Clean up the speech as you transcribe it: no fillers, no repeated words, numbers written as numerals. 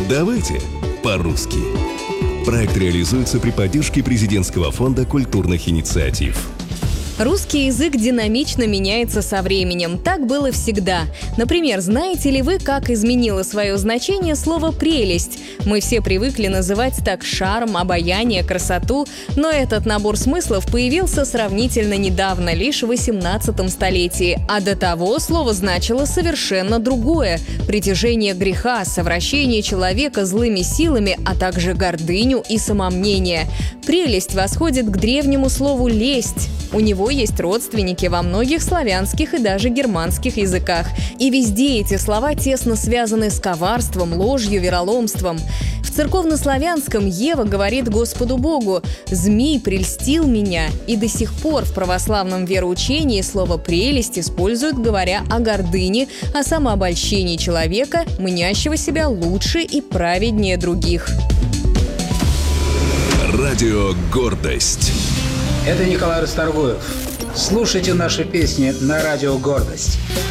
Давайте по-русски. Проект реализуется при поддержке Президентского фонда культурных инициатив. Русский язык динамично меняется со временем. Так было всегда. Например, знаете ли вы, как изменило свое значение слово «прелесть»? Мы все привыкли называть так шарм, обаяние, красоту, но этот набор смыслов появился сравнительно недавно, лишь в 18 столетии. А до того слово значило совершенно другое – притяжение греха, совращение человека злыми силами, а также гордыню и самомнение. Прелесть восходит к древнему слову «лесть». У него есть родственники во многих славянских и даже германских языках. И везде эти слова тесно связаны с коварством, ложью, вероломством. В церковнославянском Ева говорит Господу Богу: «Змей прельстил меня». И до сих пор в православном вероучении слово «прелесть» используют, говоря о гордыне, о самообольщении человека, мнящего себя лучше и праведнее других. Радио «Гордость». Это Николай Расторгуев. Слушайте наши песни на радио «Гордость».